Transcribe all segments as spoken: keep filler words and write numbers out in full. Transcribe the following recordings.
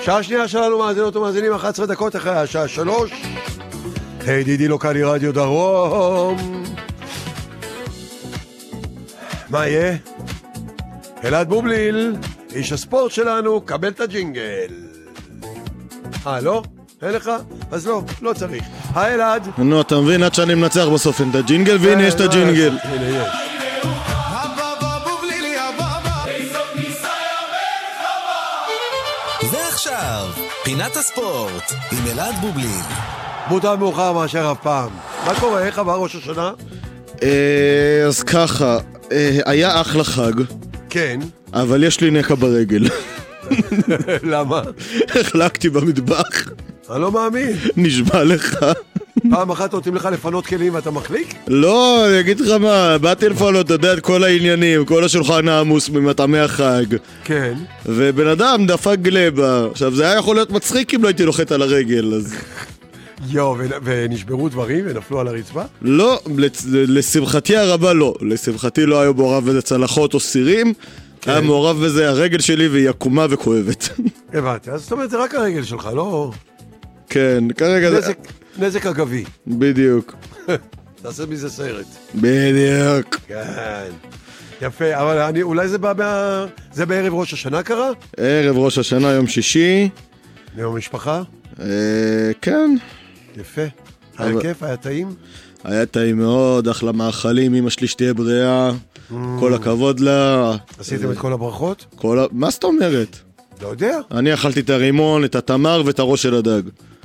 שעה שנייה שלנו מאזינות ומאזינים, אחת עשרה דקות אחרי השעה שלוש. היי דידי לוקלי רדיו דרום. מה יהיה? אלעד בובליל, איש הספורט שלנו, קבל את הג'ינגל. אה, לא? אין לך? אז לא, לא צריך. היי אלעד. נו, אתה מבין, עד שאני מנצח בסוף אין את הג'ינגל, והנה יש את הג'ינגל. הנה יש. ועכשיו, פינת הספורט עם אלעד בובליל. מוטב מאוחר מאשר אף פעם. מה קורה? איך עבר ראש השנה? אז ככה, היה אחלה חג. כן. אבל יש לי נקע ברגל. למה? החלקתי במטבח. אני לא מאמין. נשבע לך. פעם אחת נותנים לך לפנות כלים ואתה מחליק? לא, אני אגיד לך מה, באתי לפנות, אתה יודע, את כל העניינים, כל השולחן העמוס ממטעמי החג. כן. ובן אדם דפק גלבה. עכשיו, זה היה יכול להיות מצחיק אם לא הייתי לוחת על הרגל, אז... יו, ונשברו דברים ונפלו על הרצפה? לא, לשמחתי הרבה לא. לשמחתי לא היו מעורב בזה צלחות או סירים. היה מעורב בזה הרגל שלי והיא עקומה וכואבת. הבנתי, אז זאת אומרת זה רק הרגל שלך, לא... כן, כרגע זה... נזק אגבי. בדיוק. תעשה מזה סרט. בדיוק. כן. יפה, אבל אני, אולי זה בא מה... זה בערב ראש השנה קרה? ערב ראש השנה, יום שישי. יום המשפחה? אה, כן. יפה. היה כיף, היה טעים? היה טעים מאוד, אחלה מאכלים, אמא שלי שתהיה בריאה. כל הכבוד לה. עשיתם את כל הברכות? כל ה... מה זאת אומרת? לא יודע. אני אכלתי את הרימון, את התמר ואת הראש של הדג.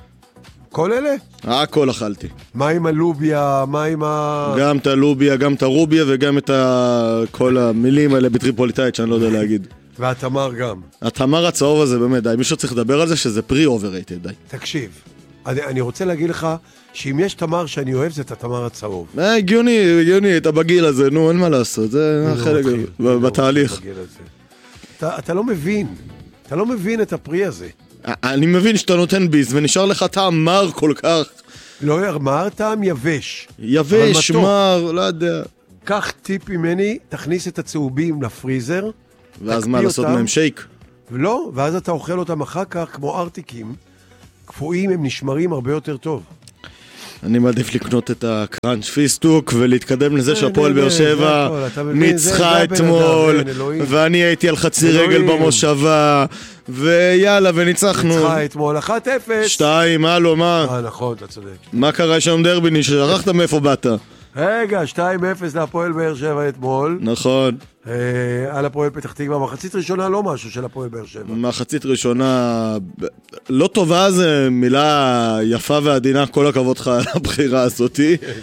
כל אלה? הכל אכלתי. מה עם הלוביה? מה עם ה... גם את הלוביה, גם את הרוביה וגם את ה... כל המילים האלה בטריפוליטאית שאני לא יודע להגיד. והתמר גם. התמר הצהוב הזה באמת, די. מישהו צריך לדבר על זה שזה פרי אוברייטד, די. תקשיב, אני, אני רוצה להגיד לך שאם יש תמר שאני אוהב זה את התמר הצהוב. אה, הגיוני, הגיוני, אתה בגיל הזה, נו, אין מה לעשות, זה חלק בתהליך. אתה, אתה לא מבין, אתה לא מבין את הפרי הזה. אני מבין שאתה נותן ביס ונשאר לך טעם מר כל כך. לא מר, טעם יבש. יבש, מר, לא יודע. קח טיפ ממני, תכניס את הצהובים לפריזר. ואז מה, לעשות מהם שייק? לא, ואז אתה אוכל אותם אחר כך כמו ארטיקים. קפואים הם נשמרים הרבה יותר טוב. אני מעדיף לקנות את הקראנץ' פיסטוק ולהתקדם לזה שהפועל באר שבע ניצחה אתמול ואני הייתי על חצי רגל במושבה ויאללה וניצחנו. ניצחה אתמול אחת אפס. שתיים, הלו, מה? אה, נכון, אתה צודק. מה קרה שם דרביני? ששכחת מאיפה באת? רגע, שתיים אפס להפועל באר שבע אתמול. נכון. על הפועל פתח תקווה, מחצית ראשונה לא משהו של הפועל באר שבע. מחצית ראשונה לא טובה, זה מילה יפה ועדינה, כל הכבוד לך על הבחירה הזאת,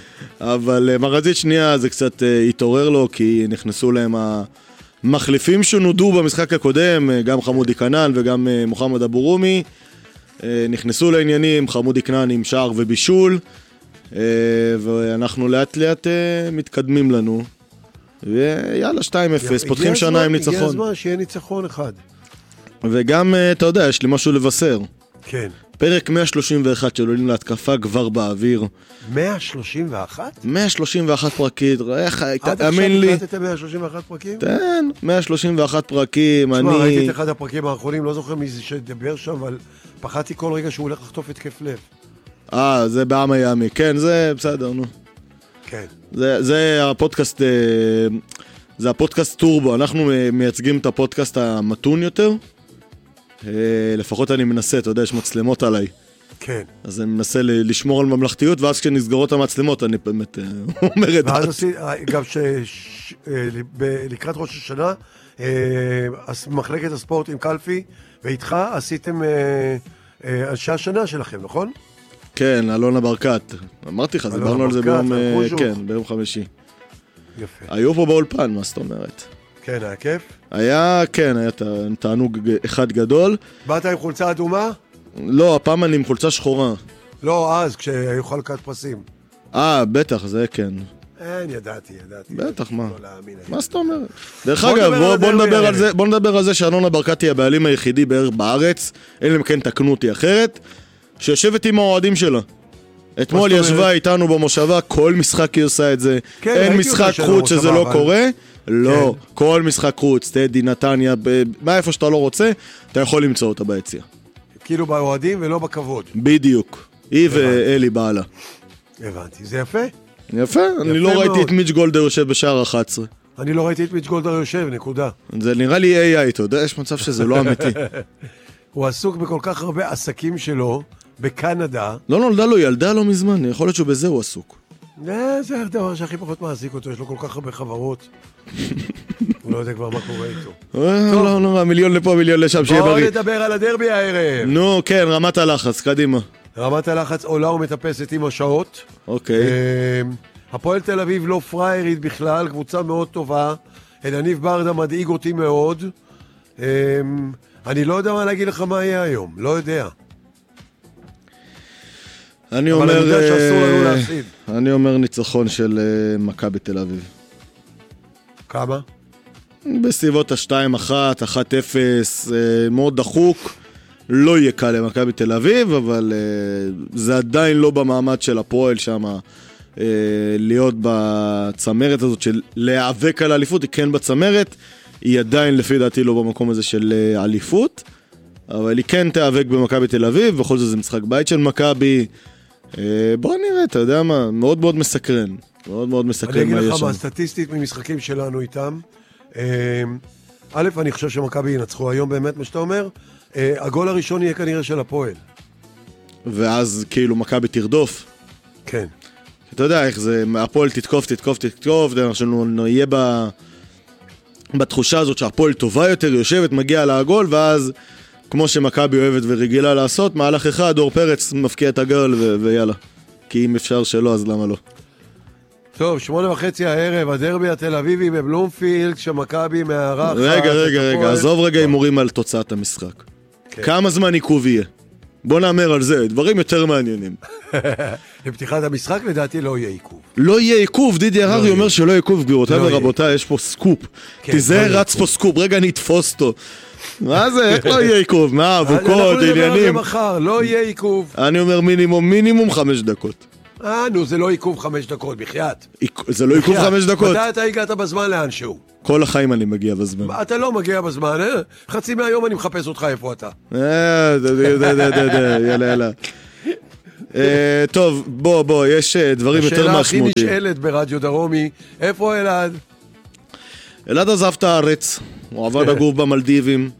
אבל מחצית שנייה זה קצת התעורר לו, כי נכנסו להם המחליפים שנודו במשחק הקודם, גם חמודי קנן וגם מוחמד אבו רומי, נכנסו לעניינים, חמודי קנן עם שער ובישול, ואנחנו לאט לאט מתקדמים לנו. ויאללה, שתיים אפס, פותחים שנה עם ניצחון. הגיע הזמן שיהיה ניצחון אחד. וגם, אתה יודע, יש לי משהו לבשר. כן. פרק מאה שלושים ואחת של עולים להתקפה כבר באוויר. מאה שלושים ואחת? מאה שלושים ואחת פרקים, איך, תאמין לי. עד עכשיו הקלטתם מאה שלושים ואחת פרקים? כן, מאה שלושים ואחת פרקים, אני... תשמע, ראיתי את אחד הפרקים האחרונים, לא זוכר מי זה שדבר שם, אבל פחדתי כל רגע שהוא הולך לחטוף התקף לב. אה, זה בעם הימי, כן, זה בסדר, נו. כן. זה, זה הפודקאסט, זה הפודקאסט טורבו, אנחנו מייצגים את הפודקאסט המתון יותר, לפחות אני מנסה, אתה יודע, יש מצלמות עליי. כן. אז אני מנסה לשמור על ממלכתיות, ואז כשנסגרות המצלמות, אני באמת אומר את דעת. ואז עשי, גם שלקראת ראש השנה, מחלקת הספורט עם קלפי, ואיתך עשיתם אנשי השנה שלכם, נכון? כן, אלונה ברקת. אמרתי לך, דיברנו על זה ביום, כן, ביום חמישי. יפה. היו פה באולפן, מה זאת אומרת? כן, היה כיף? היה, כן, היה תענוג אחד גדול. באת עם חולצה אדומה? לא, הפעם אני עם חולצה שחורה. לא, אז, כשהיו חלקת פרסים. אה, בטח, זה כן. אין, ידעתי, ידעתי. בטח, מה? מה זאת אומרת? דרך אגב, בוא נדבר על זה שאלונה ברקת היא הבעלים היחידי בערך בארץ, אין להם כן תקנו אותי אחרת, שיושבת עם האוהדים שלה. אתמול ישבה איתנו במושבה, כל משחק היא עושה את זה. אין משחק חוץ שזה לא קורה. לא, כל משחק חוץ, טדי, נתניה, מה איפה שאתה לא רוצה, אתה יכול למצוא אותה ביציאה. כאילו באוהדים ולא בכבוד. בדיוק. היא ואלי בעלה. הבנתי, זה יפה? יפה, אני לא ראיתי את מיץ' גולדר יושב בשער אחת עשרה. אני לא ראיתי את מיץ' גולדר יושב, נקודה. זה נראה לי איי איי, אתה יודע, יש מצב שזה לא אמיתי. הוא עסוק בכל כך הרבה עסקים שלו, בקנדה. לא נולדה לו ילדה לא מזמן, יכול להיות שבזה הוא עסוק. זה הדבר שהכי פחות מעסיק אותו, יש לו כל כך הרבה חברות. הוא לא יודע כבר מה קורה איתו. לא, לא, מיליון לפה, מיליון לשם, שיהיה בריא. בואו נדבר על הדרבי הערב. נו, כן, רמת הלחץ, קדימה. רמת הלחץ עולה ומטפסת עם השעות. אוקיי. הפועל תל אביב לא פריירית בכלל, קבוצה מאוד טובה. אלניב ברדה מדאיג אותי מאוד. אני לא יודע מה להגיד לך מה יהיה היום, לא יודע. אני אבל אומר, אני יודע שאסור לנו להפסיד. אני אומר ניצחון של מכבי תל אביב. כמה? בסביבות ה-שתיים אחת, אחת אפס, מאוד דחוק. לא יהיה קל למכבי תל אביב, אבל זה עדיין לא במעמד של הפועל שם, להיות בצמרת הזאת של להיאבק על האליפות, היא כן בצמרת, היא עדיין לפי דעתי לא במקום הזה של אליפות, אבל היא כן תיאבק במכבי תל אביב, בכל זאת זה משחק בית של מכבי. בוא נראה, אתה יודע מה, מאוד מאוד מסקרן, מאוד מאוד מסקרן. אני אגיד לך מה, סטטיסטית ממשחקים שלנו איתם, א', אני חושב שמכבי ינצחו היום באמת מה שאתה אומר, הגול הראשון יהיה כנראה של הפועל. ואז כאילו מכבי תרדוף. כן. אתה יודע איך זה, הפועל תתקוף, תתקוף, תתקוף, אנחנו נהיה ב... בתחושה הזאת שהפועל טובה יותר, יושבת, מגיעה לעגול, ואז כמו שמכבי אוהבת ורגילה לעשות, מהלך אחד, אור פרץ מפקיע את הגול ו... ויאללה. כי אם אפשר שלא, אז למה לא? טוב, שמונה וחצי הערב, הדרבי התל אביבי בבלומפילד, שמכבי מארחת. רגע, רגע, רגע, עזוב רגע הימורים על תוצאת המשחק. כן. כמה זמן עיכוב יהיה? בוא נאמר על זה, דברים יותר מעניינים. לפתיחת המשחק לדעתי לא יהיה עיכוב. לא יהיה עיכוב, דידי הררי אומר שלא יהיה עיכוב, גבירותיי ורבותיי, יש פה סקופ. תיזהר, רץ פה סקופ, רגע אני אתפוס אותו. מה זה, איך לא יהיה עיכוב? מה, אבוקות, עניינים? אנחנו נדבר על זה מחר, לא יהיה עיכוב. אני אומר מינימום, מינימום חמש דקות. אה, נו, זה לא עיכוב חמש דקות, בחייאת. זה לא עיכוב חמש דקות. מתי אתה הגעת בזמן לאנשהו? כל החיים אני מגיע בזמן. אתה לא מגיע בזמן, אה? חצי מהיום אני מחפש אותך איפה אתה. אה, דה, דה, דה, דה, דה, יאללה, יאללה. טוב, בוא, בוא, יש דברים יותר משמעותיים. השאלה הכי נשאלת ברדיו דרומי, איפה אלעד? אלעד עזב את הארץ, הוא עבר לגור במלדיבים.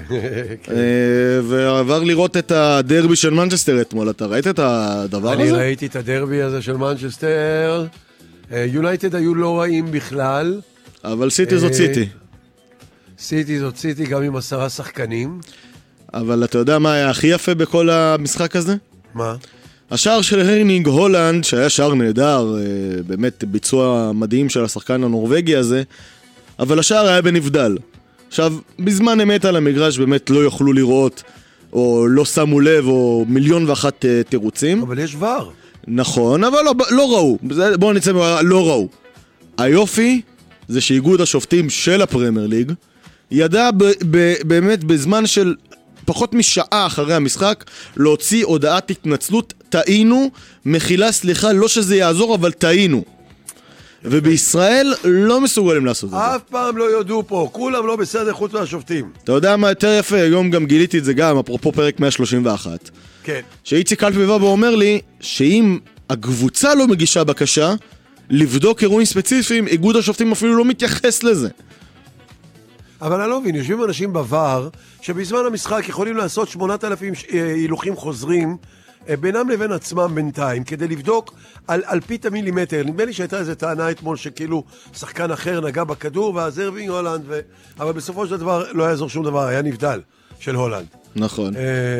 ועבר לראות את הדרבי של מנצ'סטר אתמול. אתה ראית את הדבר הזה? אני ראיתי את הדרבי הזה של מנצ'סטר. יונייטד היו לא רעים בכלל, אבל סיטי זאת סיטי. סיטי זאת סיטי גם עם עשרה שחקנים. אבל אתה יודע מה היה הכי יפה בכל המשחק הזה? מה? השער של הרנינג הולנד, שהיה שער נהדר, באמת ביצוע מדהים של השחקן הנורווגי הזה, אבל השער היה בנבדל. עכשיו, בזמן אמת על המגרש באמת לא יוכלו לראות, או לא שמו לב, או מיליון ואחת uh, תירוצים. אבל יש ור. נכון, אבל לא, לא ראו. בואו נצא מראה, לא ראו. היופי זה שאיגוד השופטים של הפרמייר ליג ידע ב- ב- באמת בזמן של פחות משעה אחרי המשחק להוציא הודעת התנצלות, טעינו, מחילה, סליחה, לא שזה יעזור, אבל טעינו. ובישראל לא מסוגלים לעשות את זה. אף פעם לא יודעו פה, כולם לא בסדר חוץ מהשופטים. אתה יודע מה יותר יפה? היום גם גיליתי את זה גם, אפרופו פרק מאה שלושים ואחת. כן. שאיציק קלפי בא ואומר לי, שאם הקבוצה לא מגישה בקשה, לבדוק אירועים ספציפיים, איגוד השופטים אפילו לא מתייחס לזה. אבל אני לא מבין, יושבים אנשים בוואר, שבזמן המשחק יכולים לעשות שמונת אלפים הילוכים חוזרים, בינם לבין עצמם בינתיים, כדי לבדוק על, על פית המילימטר. נדמה לי שהייתה איזו טענה אתמול שכאילו שחקן אחר נגע בכדור, ואז ארווינג הולנד, ו... אבל בסופו של דבר לא יעזור שום דבר, היה נבדל של הולנד. נכון.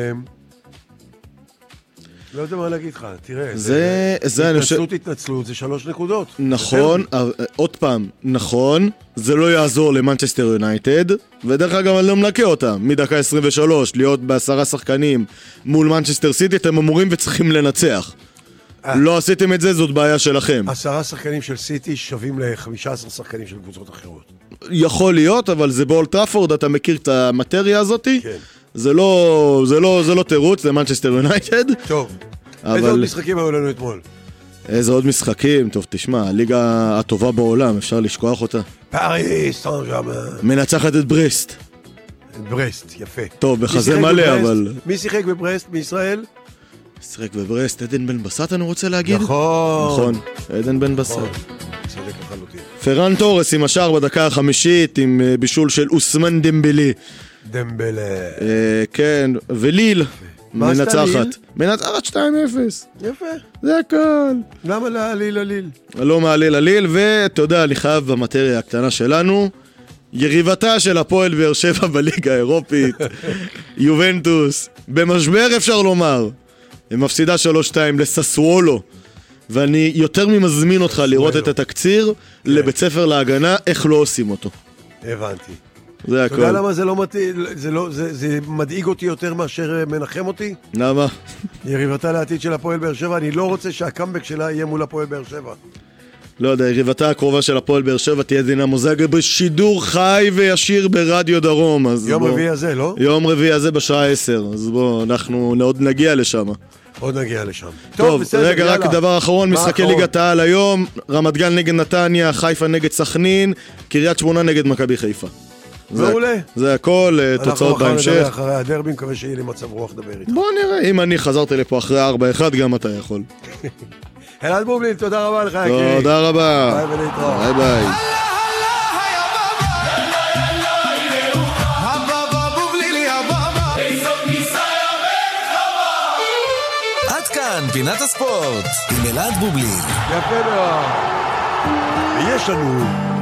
לא יודע מה להגיד לך, תראה. זה, זה, התנצלות, התנצלות, זה שלוש נקודות. נכון, עוד פעם, נכון, זה לא יעזור למנצ'סטר יונייטד, ודרך אגב אני לא מנקה אותם, מדקה עשרים ושלוש, להיות בעשרה שחקנים מול מנצ'סטר סיטי, אתם אמורים וצריכים לנצח. לא עשיתם את זה, זאת בעיה שלכם. עשרה שחקנים של סיטי שווים ל-חמישה עשר שחקנים של קבוצות אחרות. יכול להיות, אבל זה באולד טראפורד, אתה מכיר את המטריה הזאת? כן. זה לא, זה לא, זה לא תירוץ, זה מנצ'סטר יונייטד. טוב. אבל... איזה עוד משחקים היו לנו אתמול? איזה עוד משחקים? טוב, תשמע, הליגה הטובה בעולם, אפשר לשכוח אותה. פריס סן ז'רמן. מנצחת את ברסט. ברסט, יפה. טוב, בחזה מלא, אבל... מי שיחק בברסט מישראל? שיחק בברסט, עדן בן בסט אני רוצה להגיד? נכון. נכון, עדן בן בסט. צודק לחלוטין. פרן תורס עם השער בדקה החמישית, עם בישול של אוסמן דמבלי. דמבלה. כן, וליל. מה עשתה ליל? מנצחת. מנצחת שתיים אפס. יפה. זה הכל. למה להליל הליל? לא מעליל הליל, ואתה יודע, אני חייב במטריה הקטנה שלנו, יריבתה של הפועל באר שבע בליגה האירופית, יובנטוס, במשבר אפשר לומר, היא מפסידה שלוש שתיים לססוולו, ואני יותר ממזמין אותך לראות את התקציר לבית ספר להגנה, איך לא עושים אותו. הבנתי. זה אתה יודע הכל. למה זה לא מתאים, זה לא, זה, זה מדאיג אותי יותר מאשר מנחם אותי? למה? יריבתה לעתיד של הפועל באר שבע, אני לא רוצה שהקאמבק שלה יהיה מול הפועל באר שבע. לא יודע, יריבתה הקרובה של הפועל באר שבע תהיה דינמו זאגרב בשידור חי וישיר ברדיו דרום. יום בוא... רביעי הזה, לא? יום רביעי הזה בשעה עשר, אז בואו, אנחנו עוד נגיע לשם. עוד נגיע לשם. טוב, טוב בסדר, רגע, יאללה. רק דבר אחרון, משחקי אחרון? ליגת העל היום, רמת גן נגד נתניה, חיפה נגד סכנין, קריית שמונה נגד מכבי חיפה. מעולה. זה, זה הכל, תוצאות בהמשך. אנחנו אחרי הדרבי, מקווה שיהיה לי מצב רוח לדבר איתך. בוא נראה, אם אני חזרתי לפה אחרי ארבע אחד, גם אתה יכול. אלעד בובליל, תודה רבה לך, יקירי. תודה רבה. ביי ולהתראות. ביי ביי. עד כאן פינת הספורט עם אלעד בובליל. יפה מאוד. ויש לנו